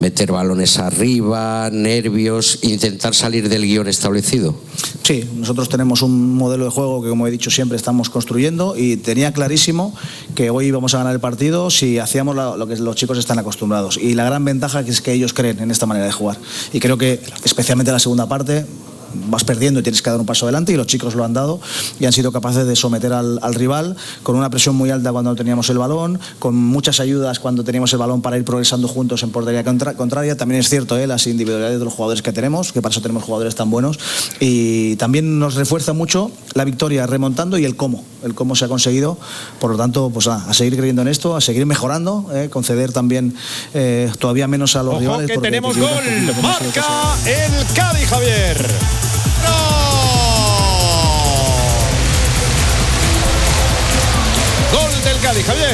meter balones arriba, nervios, intentar salir del guión establecido? Sí, nosotros tenemos un modelo de juego que, como he dicho siempre, estamos construyendo, y tenía clarísimo que hoy íbamos a ganar el partido si hacíamos lo que los chicos están acostumbrados, y la gran ventaja es que ellos creen en esta manera de jugar, y creo que especialmente en la segunda parte vas perdiendo y tienes que dar un paso adelante, y los chicos lo han dado y han sido capaces de someter al rival con una presión muy alta cuando no teníamos el balón, con muchas ayudas cuando teníamos el balón para ir progresando juntos en portería contraria. También es cierto las individualidades de los jugadores que tenemos, que para eso tenemos jugadores tan buenos, y también nos refuerza mucho la victoria remontando y el cómo se ha conseguido. Por lo tanto, pues a seguir creyendo en esto, a seguir mejorando, conceder también todavía menos a los rivales. Que tenemos gol, marca el Cádiz, Javier. ¡No! Gol del Cádiz, Javier.